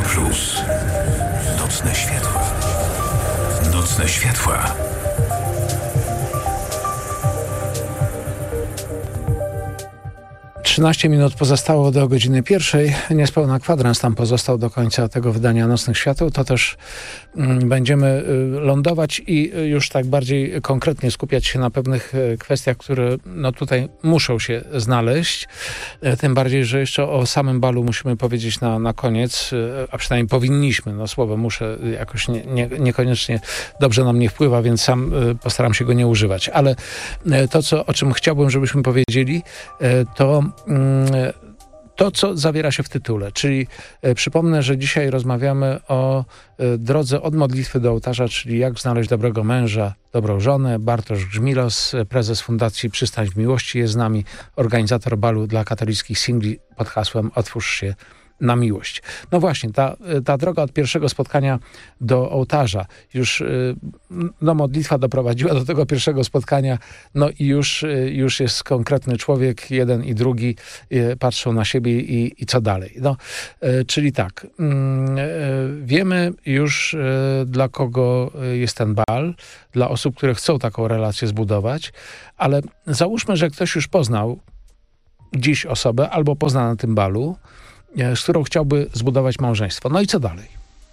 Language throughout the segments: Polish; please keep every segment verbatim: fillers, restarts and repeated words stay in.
Plus. Nocne światła. Nocne światła. trzynaście minut pozostało do godziny pierwszej. Niespełna kwadrans tam pozostał do końca tego wydania Nocnych Świateł. To też mm, będziemy y, lądować i y, już tak bardziej konkretnie skupiać się na pewnych y, kwestiach, które no, tutaj muszą się znaleźć. Y, tym bardziej, że jeszcze o samym balu musimy powiedzieć na, na koniec, y, a przynajmniej powinniśmy. No słowo muszę y, jakoś nie, nie, niekoniecznie dobrze nam nie wpływa, więc sam y, postaram się go nie używać. Ale y, to, co, o czym chciałbym, żebyśmy powiedzieli, y, to to, co zawiera się w tytule, czyli e, przypomnę, że dzisiaj rozmawiamy o e, drodze od modlitwy do ołtarza, czyli jak znaleźć dobrego męża, dobrą żonę. Bartosz Grzmilos, prezes Fundacji Przystań w Miłości jest z nami, organizator balu dla katolickich singli pod hasłem Otwórz się na miłość. No właśnie, ta, ta droga od pierwszego spotkania do ołtarza, już no, modlitwa doprowadziła do tego pierwszego spotkania, no i już, już jest konkretny człowiek, jeden i drugi patrzą na siebie i, i co dalej. No, czyli tak, wiemy już, dla kogo jest ten bal, dla osób, które chcą taką relację zbudować, ale załóżmy, że ktoś już poznał dziś osobę albo pozna na tym balu, z którą chciałby zbudować małżeństwo. No i co dalej?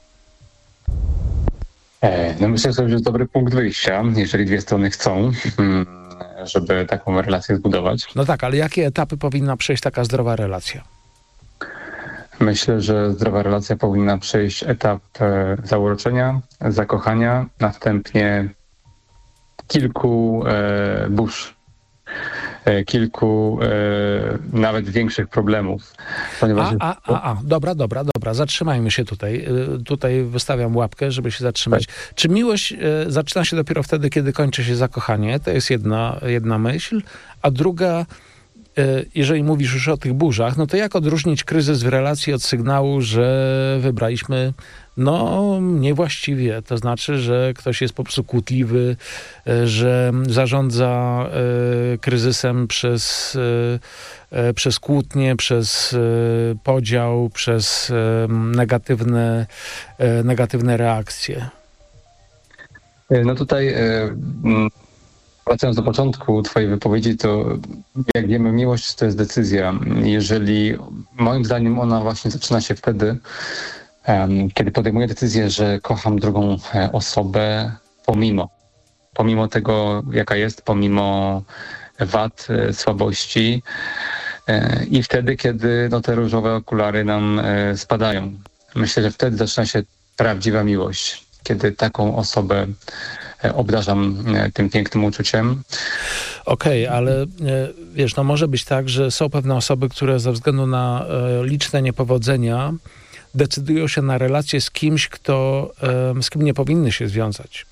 No myślę, że to już jest dobry punkt wyjścia, jeżeli dwie strony chcą, żeby taką relację zbudować. No tak, ale jakie etapy powinna przejść taka zdrowa relacja? Myślę, że zdrowa relacja powinna przejść etap zauroczenia, zakochania, następnie kilku e, burz. kilku e, nawet większych problemów. Ponieważ... A, a, a, a, dobra, dobra, dobra, zatrzymajmy się tutaj. Tutaj wystawiam łapkę, żeby się zatrzymać. Tak. Czy miłość e, zaczyna się dopiero wtedy, kiedy kończy się zakochanie? To jest jedna, jedna myśl. A druga, e, jeżeli mówisz już o tych burzach, no to jak odróżnić kryzys w relacji od sygnału, że wybraliśmy no niewłaściwie, to znaczy, że ktoś jest po prostu kłótliwy, że zarządza e, kryzysem przez, e, przez kłótnie, przez e, podział, przez e, negatywne, e, negatywne reakcje. No tutaj e, wracając do początku twojej wypowiedzi, to jak wiemy, miłość to jest decyzja. Jeżeli moim zdaniem ona właśnie zaczyna się wtedy, kiedy podejmuję decyzję, że kocham drugą osobę pomimo, pomimo tego, jaka jest, pomimo wad, słabości i wtedy, kiedy no, te różowe okulary nam spadają. Myślę, że wtedy zaczyna się prawdziwa miłość, kiedy taką osobę obdarzam tym pięknym uczuciem. Okej, okay, ale wiesz, no może być tak, że są pewne osoby, które ze względu na liczne niepowodzenia decydują się na relację z kimś, kto, z kim nie powinny się związać.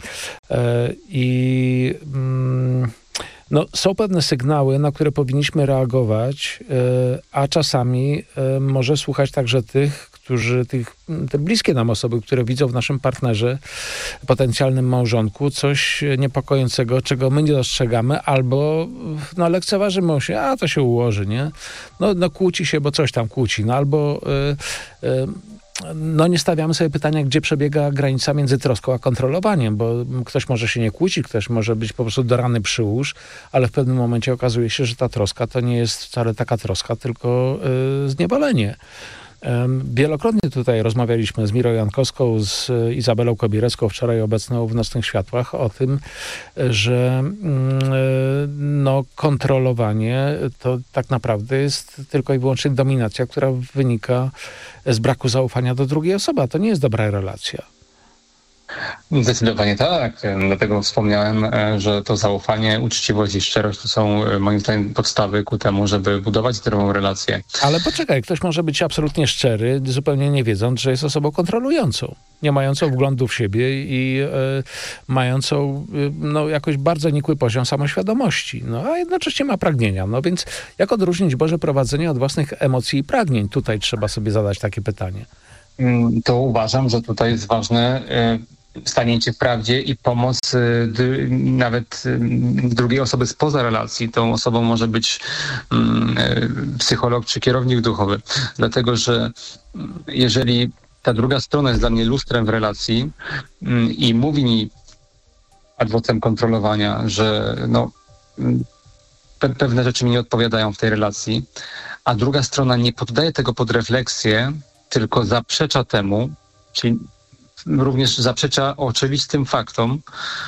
I no, są pewne sygnały, na które powinniśmy reagować, a czasami może słuchać także tych, którzy, tych, te bliskie nam osoby, które widzą w naszym partnerze, potencjalnym małżonku, coś niepokojącego, czego my nie dostrzegamy, albo no, lekceważymy się, a to się ułoży, nie? No, no kłóci się, bo coś tam kłóci, no albo y, y, no nie stawiamy sobie pytania, gdzie przebiega granica między troską a kontrolowaniem, bo ktoś może się nie kłócić, ktoś może być po prostu do rany przyłóż, ale w pewnym momencie okazuje się, że ta troska to nie jest wcale taka troska, tylko y, zniewolenie. Wielokrotnie tutaj rozmawialiśmy z Mirą Jankowską, z Izabelą Kobierecką, wczoraj obecną w Nocnych Światłach, o tym, że no, kontrolowanie to tak naprawdę jest tylko i wyłącznie dominacja, która wynika z braku zaufania do drugiej osoby. To nie jest dobra relacja. Zdecydowanie tak. Dlatego wspomniałem, że to zaufanie, uczciwość i szczerość to są moim zdaniem podstawy ku temu, żeby budować zdrową relację. Ale poczekaj, ktoś może być absolutnie szczery, zupełnie nie wiedząc, że jest osobą kontrolującą, nie mającą wglądu w siebie i y, mającą y, no, jakoś bardzo nikły poziom samoświadomości, no, a jednocześnie ma pragnienia. No więc jak odróżnić Boże prowadzenie od własnych emocji i pragnień? Tutaj trzeba sobie zadać takie pytanie. To uważam, że tutaj jest ważne stanięcie w prawdzie i pomoc d- nawet drugiej osoby spoza relacji. Tą osobą może być mm, psycholog czy kierownik duchowy. Dlatego, że jeżeli ta druga strona jest dla mnie lustrem w relacji i mówi mi ad vocem kontrolowania, że no, pe- pewne rzeczy mi nie odpowiadają w tej relacji, a druga strona nie poddaje tego pod refleksję, tylko zaprzecza temu, czyli również zaprzecza oczywistym faktom,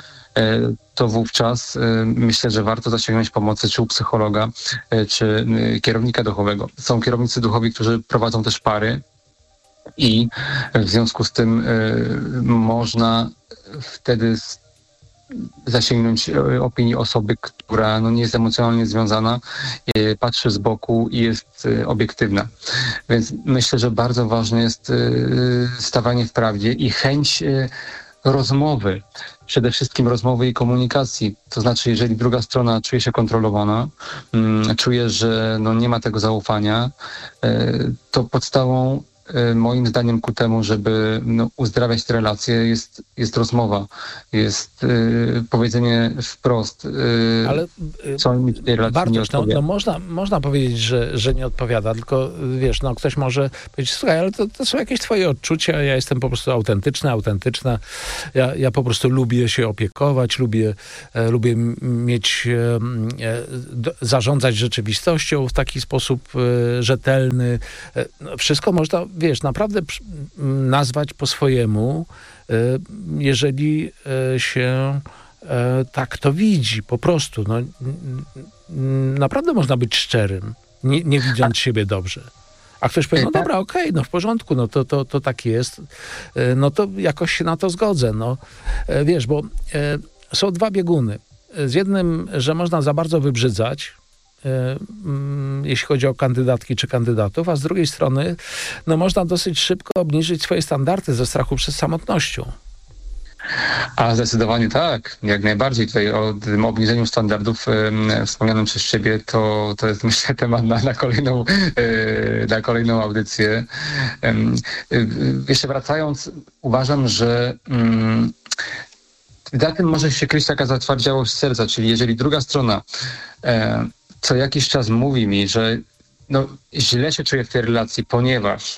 to wówczas myślę, że warto zasięgnąć pomocy czy u psychologa, czy kierownika duchowego. Są kierownicy duchowi, którzy prowadzą też pary i w związku z tym można wtedy zasięgnąć opinii osoby, która no, nie jest emocjonalnie związana, patrzy z boku i jest obiektywna. Więc myślę, że bardzo ważne jest stawanie w prawdzie i chęć rozmowy, przede wszystkim rozmowy i komunikacji. To znaczy, jeżeli druga strona czuje się kontrolowana, czuje, że no, nie ma tego zaufania, to podstawą moim zdaniem ku temu, żeby no, uzdrawiać te relacje, jest, jest rozmowa, jest y, powiedzenie wprost, y, Ale, co mi w tej relacji Bartosz, nie no, odpowiada. no można, można powiedzieć, że, że nie odpowiada, tylko wiesz, no ktoś może powiedzieć, słuchaj, ale to, to są jakieś twoje odczucia, ja jestem po prostu autentyczna, autentyczna, ja, ja po prostu lubię się opiekować, lubię, e, lubię mieć, e, e, do, zarządzać rzeczywistością w taki sposób e, rzetelny. E, no, wszystko można, wiesz, naprawdę przy, nazwać po swojemu, e, jeżeli e, się e, tak to widzi, po prostu. No, n, n, naprawdę można być szczerym, nie, nie widząc siebie dobrze. A ktoś powie, no dobra, okej, okay, no w porządku, no to, to, to tak jest, e, no to jakoś się na to zgodzę. No, e, wiesz, bo e, są dwa bieguny. Z jednym, że można za bardzo wybrzydzać, jeśli chodzi o kandydatki czy kandydatów, a z drugiej strony no można dosyć szybko obniżyć swoje standardy ze strachu przed samotnością. A zdecydowanie tak, jak najbardziej. Tutaj o tym obniżeniu standardów e, wspomnianym przez ciebie, to, to jest myślę temat na, na, kolejną, e, na kolejną audycję. E, e, jeszcze wracając, uważam, że mm, za tym może się kryć taka zatwardziałość serca, czyli jeżeli druga strona e, co jakiś czas mówi mi, że no, źle się czuję w tej relacji, ponieważ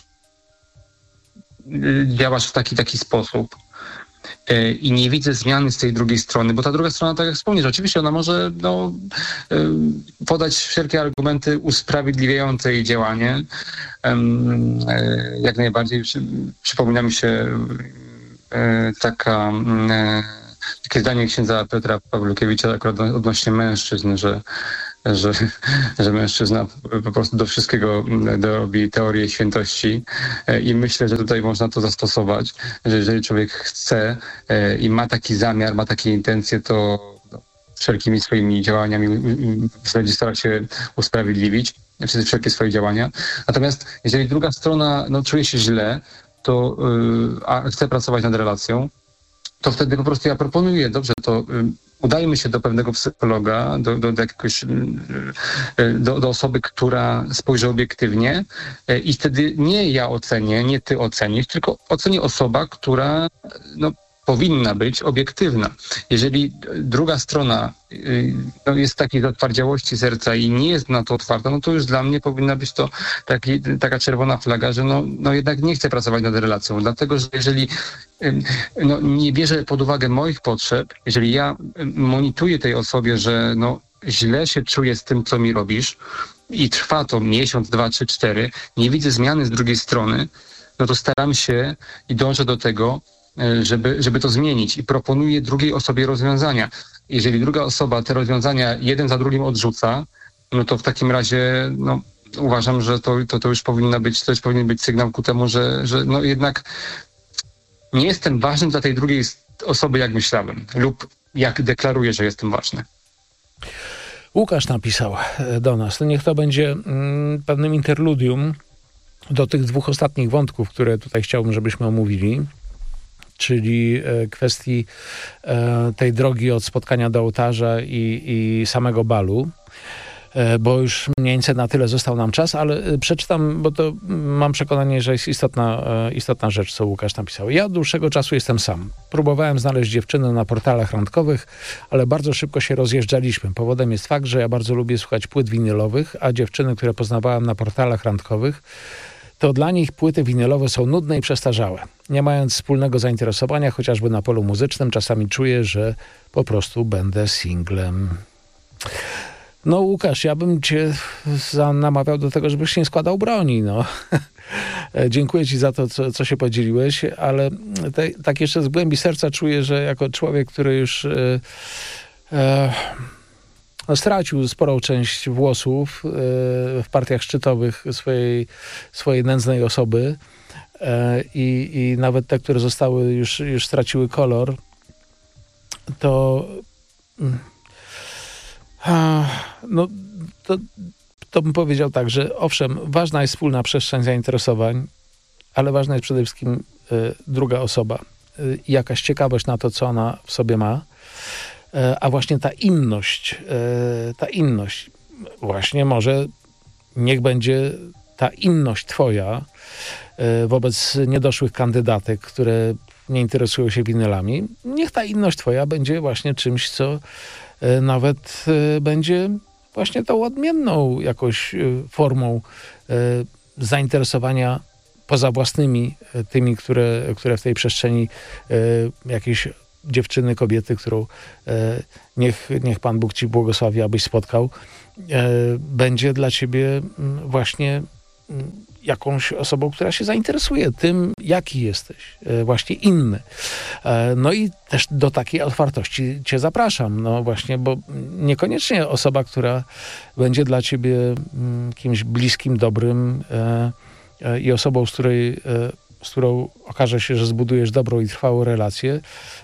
działasz w taki, taki sposób yy, i nie widzę zmiany z tej drugiej strony, bo ta druga strona, tak jak wspomniesz, oczywiście ona może no, yy, podać wszelkie argumenty usprawiedliwiające jej działanie. Yy, yy, jak najbardziej przy, przypomina mi się yy, taka... Yy, takie zdanie księdza Piotra Pawlukiewicza akurat odnośnie mężczyzn, że Że, że mężczyzna po prostu do wszystkiego robi teorię świętości i myślę, że tutaj można to zastosować, że jeżeli człowiek chce i ma taki zamiar, ma takie intencje, to wszelkimi swoimi działaniami będzie starać się usprawiedliwić wszelkie swoje działania. Natomiast jeżeli druga strona no, czuje się źle, to a chce pracować nad relacją, to wtedy po prostu ja proponuję, dobrze, to udajmy się do pewnego psychologa, do, do, do jakiegoś, do, do osoby, która spojrzy obiektywnie i wtedy nie ja ocenię, nie ty ocenisz, tylko oceni osoba, która no, powinna być obiektywna. Jeżeli druga strona no, jest w takiej zatwardziałości serca i nie jest na to otwarta, no to już dla mnie powinna być to taki, taka czerwona flaga, że no, no jednak nie chcę pracować nad relacją, dlatego że jeżeli no, nie bierze pod uwagę moich potrzeb, jeżeli ja monituję tej osobie, że no, źle się czuję z tym, co mi robisz i trwa to miesiąc, dwa, trzy, cztery, nie widzę zmiany z drugiej strony, no to staram się i dążę do tego, żeby, żeby to zmienić i proponuję drugiej osobie rozwiązania. Jeżeli druga osoba te rozwiązania jeden za drugim odrzuca, no to w takim razie no, uważam, że to, to, to już powinna być, to już powinien być sygnał ku temu, że, że no jednak nie jestem ważny dla tej drugiej osoby, jak myślałem, lub jak deklaruję, że jestem ważny. Łukasz napisał do nas, to niech to będzie mm, pewnym interludium do tych dwóch ostatnich wątków, które tutaj chciałbym, żebyśmy omówili, czyli e, kwestii e, tej drogi od spotkania do ołtarza i, i samego balu, e, bo już mniej więcej na tyle został nam czas, ale przeczytam, bo to mam przekonanie, że jest istotna, e, istotna rzecz, co Łukasz napisał. Ja od dłuższego czasu jestem sam. Próbowałem znaleźć dziewczynę na portalach randkowych, ale bardzo szybko się rozjeżdżaliśmy. Powodem jest fakt, że ja bardzo lubię słuchać płyt winylowych, a dziewczyny, które poznawałem na portalach randkowych, to dla nich płyty winylowe są nudne i przestarzałe. Nie mając wspólnego zainteresowania, chociażby na polu muzycznym, czasami czuję, że po prostu będę singlem. No Łukasz, ja bym cię za- namawiał do tego, żebyś nie składał broni, no. Dziękuję ci za to, co, co się podzieliłeś, ale te, tak jeszcze z głębi serca czuję, że jako człowiek, który już e, e, no, stracił sporą część włosów e, w partiach szczytowych swojej, swojej nędznej osoby e, i, i nawet te, które zostały, już, już straciły kolor, to a, no, to to bym powiedział tak, że owszem, ważna jest wspólna przestrzeń zainteresowań, ale ważna jest przede wszystkim y, druga osoba. Y, jakaś ciekawość na to, co ona w sobie ma, y, a właśnie ta inność, y, ta inność, właśnie może niech będzie ta inność twoja y, wobec niedoszłych kandydatek, które nie interesują się winylami, niech ta inność twoja będzie właśnie czymś, co y, nawet y, będzie właśnie tą odmienną jakąś y, formą y, zainteresowania poza własnymi, y, tymi, które, które w tej przestrzeni y, jakiejś dziewczyny, kobiety, którą y, niech, niech Pan Bóg ci błogosławi, abyś spotkał, y, będzie dla ciebie y, właśnie y, jakąś osobą, która się zainteresuje tym, jaki jesteś, y, właśnie inny. No i też do takiej otwartości cię zapraszam, no właśnie, bo niekoniecznie osoba, która będzie dla ciebie kimś bliskim, dobrym i osobą, z której, z którą okaże się, że zbudujesz dobrą i trwałą relację,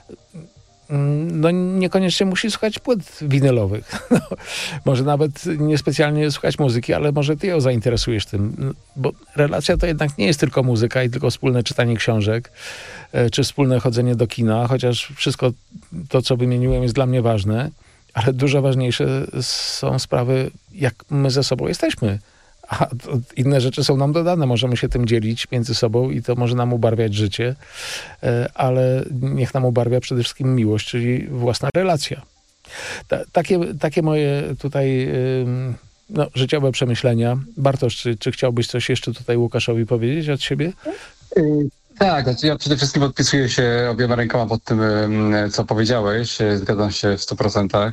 no niekoniecznie musi słuchać płyt winylowych. No, może nawet niespecjalnie słuchać muzyki, ale może ty ją zainteresujesz tym, bo relacja to jednak nie jest tylko muzyka i tylko wspólne czytanie książek, czy wspólne chodzenie do kina, chociaż wszystko to, co wymieniłem, jest dla mnie ważne, ale dużo ważniejsze są sprawy, jak my ze sobą jesteśmy. A inne rzeczy są nam dodane, możemy się tym dzielić między sobą i to może nam ubarwiać życie, ale niech nam ubarwia przede wszystkim miłość, czyli własna relacja. Ta, takie, takie moje tutaj no, życiowe przemyślenia. Bartosz, czy, czy chciałbyś coś jeszcze tutaj Łukaszowi powiedzieć od siebie? Tak, znaczy ja przede wszystkim podpisuję się obiema rękoma pod tym, co powiedziałeś. Zgadzam się w stu procentach.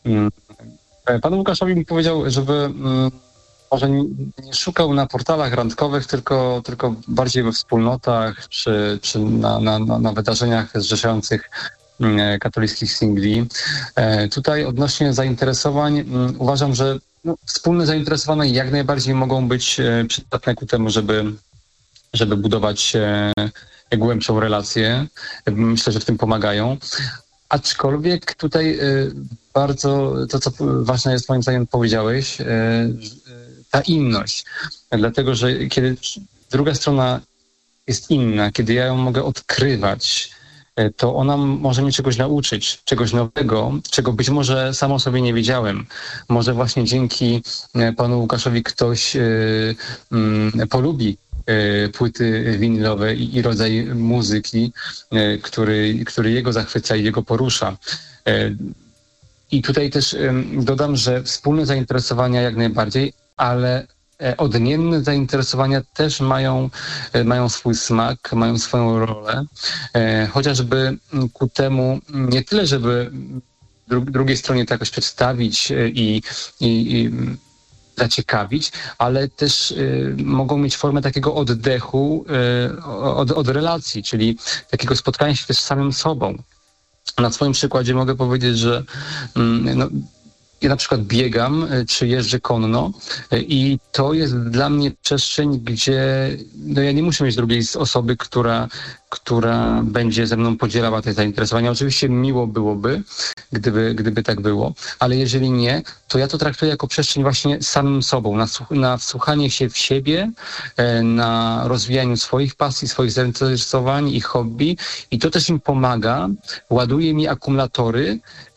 Pan Łukaszowi mi powiedział, żeby może nie szukał na portalach randkowych, tylko, tylko bardziej we wspólnotach czy, czy na, na, na wydarzeniach zrzeszających katolickich singli. Tutaj odnośnie zainteresowań uważam, że no, wspólne zainteresowania jak najbardziej mogą być przydatne ku temu, żeby, żeby budować głębszą relację. Myślę, że w tym pomagają. Aczkolwiek tutaj bardzo to, co ważne jest moim zdaniem powiedziałeś, ta inność. Dlatego, że kiedy druga strona jest inna, kiedy ja ją mogę odkrywać, to ona może mnie czegoś nauczyć, czegoś nowego, czego być może sam o sobie nie wiedziałem. Może właśnie dzięki panu Łukaszowi ktoś y, y, polubi y, płyty winylowe i, i rodzaj muzyki, y, który, który jego zachwyca i jego porusza. Y, I tutaj też y, dodam, że wspólne zainteresowania jak najbardziej, ale odmienne zainteresowania też mają, mają swój smak, mają swoją rolę. Chociażby ku temu nie tyle, żeby dru- drugiej stronie to jakoś przedstawić i, i, i zaciekawić, ale też y, mogą mieć formę takiego oddechu y, od, od relacji, czyli takiego spotkania się też z samym sobą. Na swoim przykładzie mogę powiedzieć, że y, no, ja na przykład biegam, czy jeżdżę konno i to jest dla mnie przestrzeń, gdzie no ja nie muszę mieć drugiej osoby, która, która będzie ze mną podzielała te zainteresowania. Oczywiście miło byłoby, gdyby, gdyby tak było, ale jeżeli nie, to ja to traktuję jako przestrzeń właśnie samym sobą, na, na wsłuchanie się w siebie, na rozwijaniu swoich pasji, swoich zainteresowań i hobby i to też im pomaga, ładuje mi akumulatory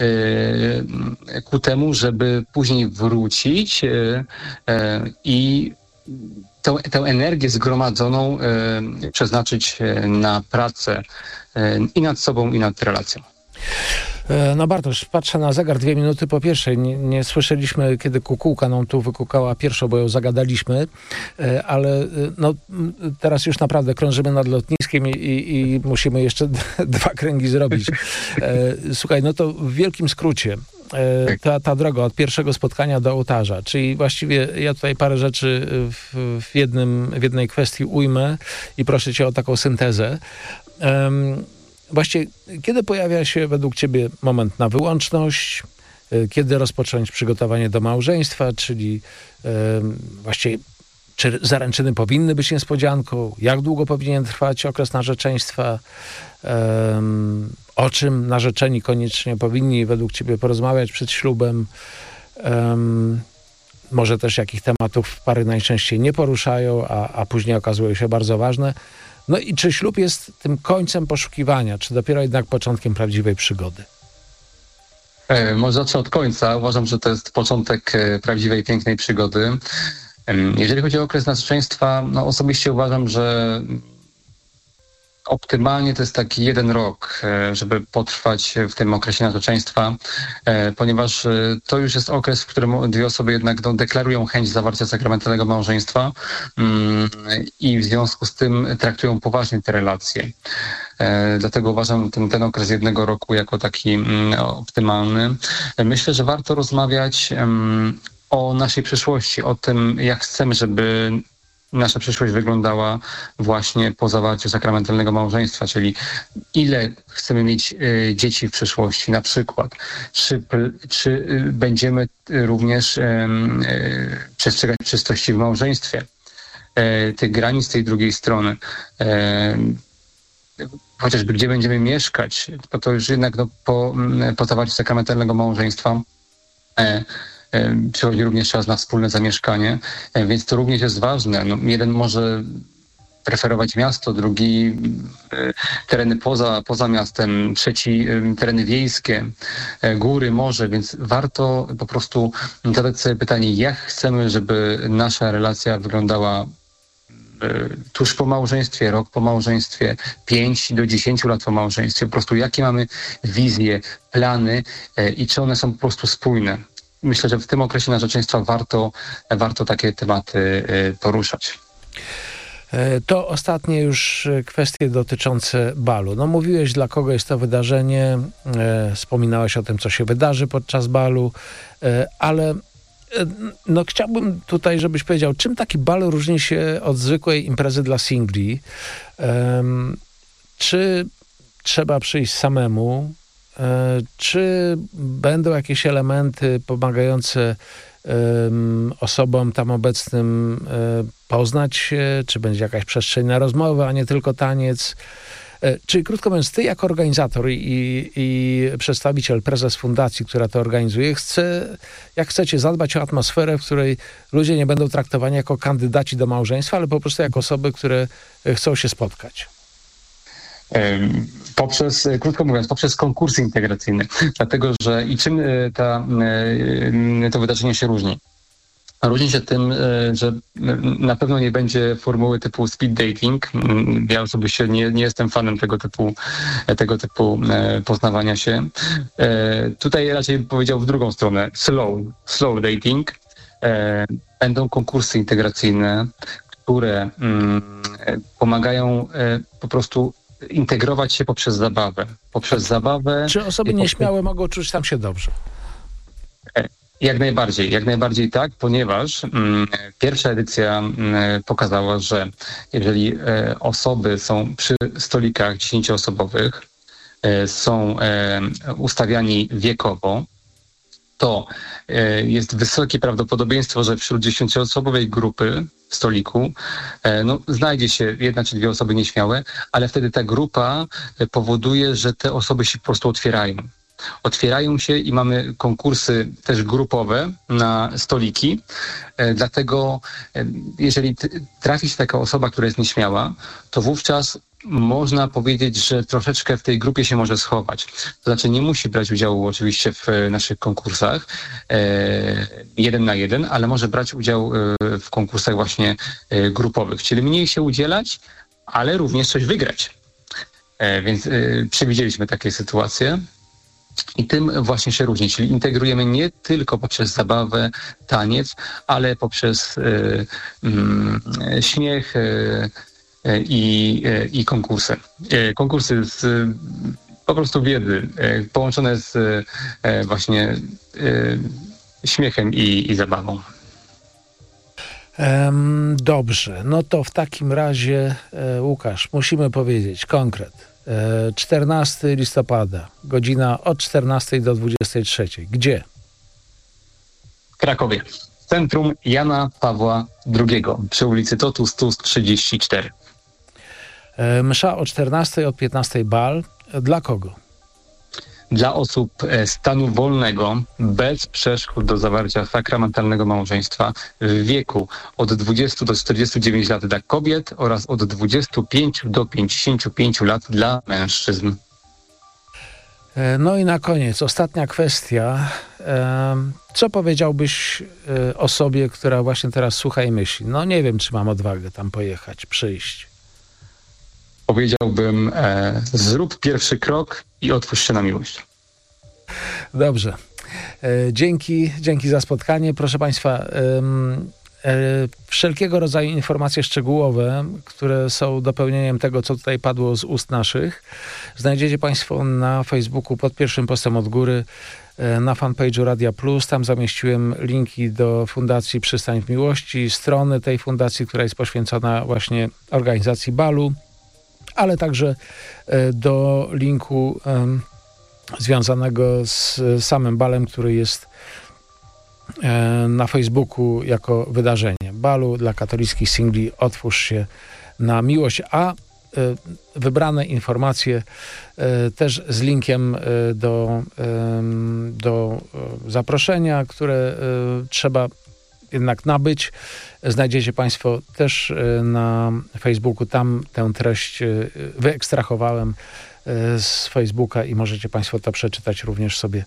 yy, ku temu, żeby później wrócić yy, yy, i tę, tę energię zgromadzoną yy, przeznaczyć na pracę yy, i nad sobą, i nad relacją. No Bartosz, patrzę na zegar, dwie minuty po pierwszej. Nie, nie słyszeliśmy, kiedy kukułka nam tu wykukała pierwszo, bo ją zagadaliśmy, ale no, teraz już naprawdę krążymy nad lotniskiem i, i, i musimy jeszcze d- dwa kręgi zrobić. Słuchaj, no to w wielkim skrócie, ta, ta droga od pierwszego spotkania do ołtarza, czyli właściwie ja tutaj parę rzeczy w, w, jednym, w jednej kwestii ujmę i proszę cię o taką syntezę. Um, Właściwie, kiedy pojawia się według ciebie moment na wyłączność, kiedy rozpocząć przygotowanie do małżeństwa, czyli e, właściwie czy zaręczyny powinny być niespodzianką, jak długo powinien trwać okres narzeczeństwa, e, o czym narzeczeni koniecznie powinni według ciebie porozmawiać przed ślubem, e, może też jakich tematów pary najczęściej nie poruszają, a, a później okazują się bardzo ważne. No i czy ślub jest tym końcem poszukiwania, czy dopiero jednak początkiem prawdziwej przygody? E, może zacznę od końca. Uważam, że to jest początek e, prawdziwej, pięknej przygody. E, jeżeli chodzi o okres narzeczeństwa, no osobiście uważam, że optymalnie to jest taki jeden rok, żeby potrwać w tym okresie narzeczeństwa, ponieważ to już jest okres, w którym dwie osoby jednak no, deklarują chęć zawarcia sakramentalnego małżeństwa i w związku z tym traktują poważnie te relacje. Dlatego uważam ten, ten okres jednego roku jako taki optymalny. Myślę, że warto rozmawiać o naszej przyszłości, o tym, jak chcemy, żeby nasza przyszłość wyglądała właśnie po zawarciu sakramentalnego małżeństwa, czyli ile chcemy mieć y, dzieci w przyszłości na przykład, czy, czy y, będziemy również y, y, przestrzegać czystości w małżeństwie, y, tych granic tej drugiej strony, y, chociażby gdzie będziemy mieszkać, to, to już jednak no, po, po zawarciu sakramentalnego małżeństwa y, przychodzi również czas na wspólne zamieszkanie, więc to również jest ważne. No, jeden może preferować miasto, drugi tereny poza, poza miastem, trzeci tereny wiejskie, góry, morze, więc warto po prostu zadać sobie pytanie, jak chcemy, żeby nasza relacja wyglądała tuż po małżeństwie, rok po małżeństwie, pięć do dziesięciu lat po małżeństwie, po prostu jakie mamy wizje, plany i czy one są po prostu spójne. Myślę, że w tym okresie narzeczeństwa warto, warto takie tematy poruszać. To ostatnie już kwestie dotyczące balu. No mówiłeś, dla kogo jest to wydarzenie, wspominałeś o tym, co się wydarzy podczas balu, ale no chciałbym tutaj, żebyś powiedział, czym taki bal różni się od zwykłej imprezy dla singli? Czy trzeba przyjść samemu? Czy będą jakieś elementy pomagające um, osobom tam obecnym um, poznać się? Czy będzie jakaś przestrzeń na rozmowę, a nie tylko taniec? E, czyli krótko mówiąc, ty jako organizator i, i przedstawiciel, prezes fundacji, która to organizuje, chce, jak chcecie zadbać o atmosferę, w której ludzie nie będą traktowani jako kandydaci do małżeństwa, ale po prostu jako osoby, które chcą się spotkać? Poprzez, krótko mówiąc, poprzez konkursy integracyjne. Dlatego, że i czym ta, to wydarzenie się różni? Różni się tym, że na pewno nie będzie formuły typu speed dating. Ja osobiście nie, nie jestem fanem tego typu, tego typu poznawania się. Tutaj raczej bym powiedział w drugą stronę. Slow, slow dating. Będą konkursy integracyjne, które pomagają po prostu integrować się poprzez zabawę. Poprzez zabawę. Czy osoby nieśmiałe mogą czuć tam się dobrze? Jak najbardziej, jak najbardziej tak, ponieważ mm, pierwsza edycja mm, pokazała, że jeżeli e, osoby są przy stolikach dziesięcioosobowych, e, są e, ustawiani wiekowo, to e, jest wysokie prawdopodobieństwo, że wśród dziesięcioosobowej grupy w stoliku e, no, znajdzie się jedna czy dwie osoby nieśmiałe, ale wtedy ta grupa powoduje, że te osoby się po prostu otwierają. Otwierają się i mamy konkursy też grupowe na stoliki, e, dlatego e, jeżeli t- trafi się taka osoba, która jest nieśmiała, to wówczas można powiedzieć, że troszeczkę w tej grupie się może schować. To znaczy nie musi brać udziału oczywiście w naszych konkursach e, jeden na jeden, ale może brać udział e, w konkursach właśnie e, grupowych, czyli mniej się udzielać, ale również coś wygrać. E, więc e, przewidzieliśmy takie sytuacje. I tym właśnie się różni, czyli integrujemy nie tylko poprzez zabawę, taniec, ale poprzez y, y, śmiech y, y, i, y, i konkursy. Y, konkursy z y, po prostu wiedzy, y, połączone z y, właśnie y, śmiechem i, i zabawą. Um, dobrze, no to w takim razie, e, Łukasz, musimy powiedzieć konkret. E, czternastego listopada, godzina od czternastej do dwudziestej trzeciej. Gdzie? W Krakowie. Centrum Jana Pawła drugiego przy ulicy Totus trzydzieści cztery. E, msza o czternastej, od piętnastej bal. Dla kogo? Dla osób stanu wolnego, bez przeszkód do zawarcia sakramentalnego małżeństwa w wieku od dwudziestu do czterdziestu dziewięciu lat dla kobiet oraz od dwudziestu pięciu do pięćdziesięciu pięciu lat dla mężczyzn. No i na koniec, ostatnia kwestia. Co powiedziałbyś osobie, która właśnie teraz słucha i myśli? No nie wiem, czy mam odwagę tam pojechać, przyjść. Powiedziałbym, e, zrób pierwszy krok i otwórz się na miłość. Dobrze. E, dzięki, dzięki za spotkanie. Proszę Państwa, e, e, wszelkiego rodzaju informacje szczegółowe, które są dopełnieniem tego, co tutaj padło z ust naszych, znajdziecie Państwo na Facebooku pod pierwszym postem od góry, e, na fanpage'u Radia Plus. Tam zamieściłem linki do Fundacji Przystań w Miłości, strony tej fundacji, która jest poświęcona właśnie organizacji balu, ale także do linku um, związanego z samym balem, który jest um, na Facebooku jako wydarzenie. Balu dla katolickich singli Otwórz się na miłość, a um, wybrane informacje um, też z linkiem um, do, um, do um, zaproszenia, które um, trzeba jednak nabyć. Znajdziecie Państwo też na Facebooku. Tam tę treść wyekstrahowałem z Facebooka i możecie Państwo to przeczytać również sobie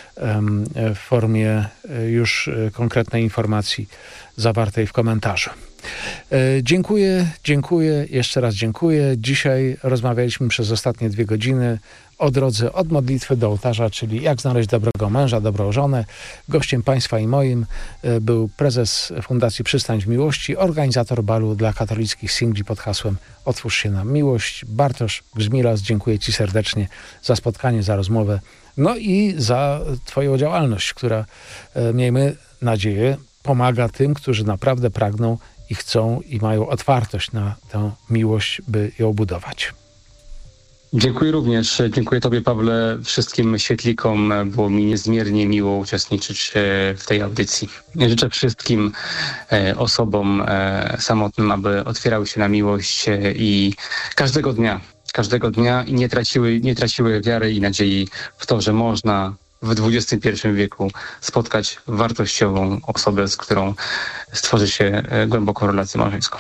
w formie już konkretnej informacji zawartej w komentarzu. Dziękuję, dziękuję, jeszcze raz dziękuję. Dzisiaj rozmawialiśmy przez ostatnie dwie godziny o drodze od modlitwy do ołtarza, czyli jak znaleźć dobrego męża, dobrą żonę. Gościem Państwa i moim był prezes Fundacji Przystań w Miłości, organizator balu dla katolickich singli pod hasłem Otwórz się na miłość. Bartosz Grzmilas, dziękuję Ci serdecznie za spotkanie, za rozmowę, no i za Twoją działalność, która, miejmy nadzieję, pomaga tym, którzy naprawdę pragną i chcą i mają otwartość na tę miłość, by ją budować. Dziękuję również. Dziękuję Tobie, Pawle, wszystkim świetlikom. Było mi niezmiernie miło uczestniczyć w tej audycji. Życzę wszystkim osobom samotnym, aby otwierały się na miłość i każdego dnia, każdego dnia i nie traciły, nie traciły wiary i nadziei w to, że można w dwudziestym pierwszym wieku spotkać wartościową osobę, z którą stworzy się głęboką relację małżeńską.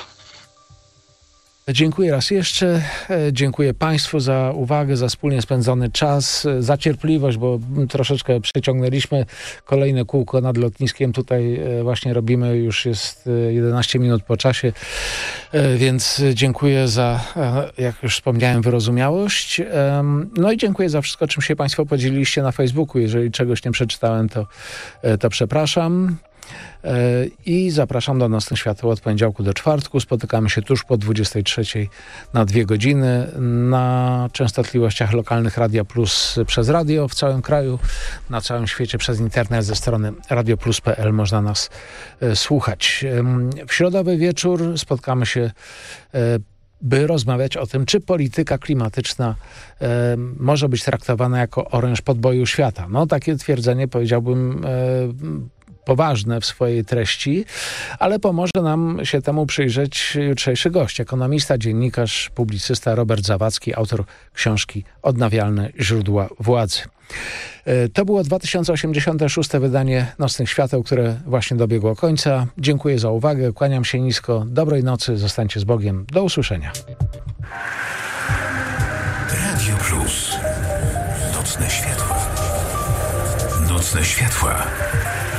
Dziękuję raz jeszcze. Dziękuję Państwu za uwagę, za wspólnie spędzony czas, za cierpliwość, bo troszeczkę przeciągnęliśmy kolejne kółko nad lotniskiem. Tutaj właśnie robimy, już jest jedenaście minut po czasie, więc dziękuję za, jak już wspomniałem, wyrozumiałość. No i dziękuję za wszystko, czym się Państwo podzieliliście na Facebooku. Jeżeli czegoś nie przeczytałem, to, to przepraszam. I zapraszam do Nocnych Świateł od poniedziałku do czwartku. Spotykamy się tuż po dwudziestej trzeciej na dwie godziny na częstotliwościach lokalnych Radia Plus przez radio w całym kraju, na całym świecie przez internet ze strony radioplus kropka p l można nas e, słuchać. W środowy wieczór spotkamy się e, by rozmawiać o tym, czy polityka klimatyczna e, może być traktowana jako oręż podboju świata. No takie twierdzenie, powiedziałbym, e, poważne w swojej treści, ale pomoże nam się temu przyjrzeć jutrzejszy gość, ekonomista, dziennikarz, publicysta Robert Zawadzki, autor książki Odnawialne źródła władzy. To było dwa tysiące osiemdziesiąte szóste wydanie Nocnych Świateł, które właśnie dobiegło końca. Dziękuję za uwagę, kłaniam się nisko, dobrej nocy, zostańcie z Bogiem, do usłyszenia. Radio Plus. Nocne światła. Nocne światła.